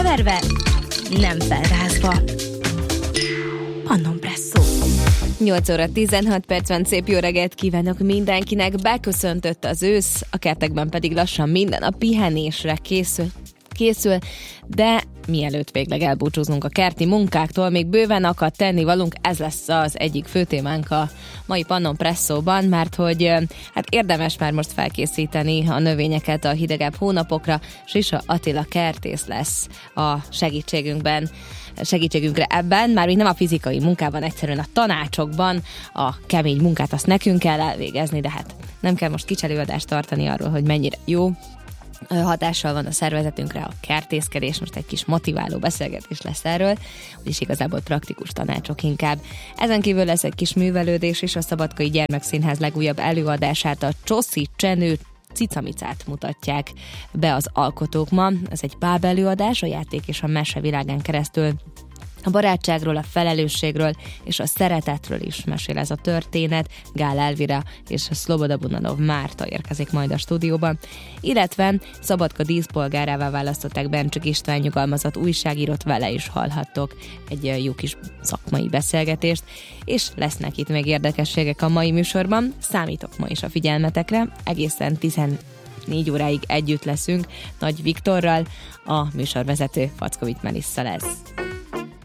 keverve, nem felrázva. Pannon Presszó. 8 óra 16 perc van, szép jó reggelt kívánok mindenkinek, beköszöntött az ősz, a kertekben pedig lassan minden a pihenésre készül, de mielőtt végleg elbúcsúzunk a kerti munkáktól, még bőven akad tennivalónk, ez lesz az egyik fő témánk a mai Pannon Presszóban, mert hogy hát érdemes már most felkészíteni a növényeket a hidegebb hónapokra. Sisa Attila kertész lesz a segítségünkre ebben, már még nem a fizikai munkában, egyszerűen a tanácsokban a kemény munkát azt nekünk kell elvégezni, de hát nem kell most kicselőadást tartani arról, hogy mennyire jó hatással van a szervezetünkre a kertészkedés, most egy kis motiváló beszélgetés lesz erről, úgyis igazából praktikus tanácsok inkább. Ezen kívül lesz egy kis művelődés is, a Szabadkai Gyermekszínház legújabb előadását, a Csoszi Csenő Cicamicát mutatják be az alkotók ma. Ez egy bábelőadás, a játék és a mese világán keresztül a barátságról, a felelősségről és a szeretetről is mesél ez a történet. Gál Elvira és Szloboda Bunanov Márta érkezik majd a stúdióban, illetve Szabadka díszpolgárává választották Bencsik István nyugalmazott újságírót, vele is hallhattok egy jó kis szakmai beszélgetést, és lesznek itt még érdekességek a mai műsorban. Számítok ma is a figyelmetekre, egészen 14 óráig együtt leszünk Nagy Viktorral, a műsorvezető Fackovics Melissa lesz.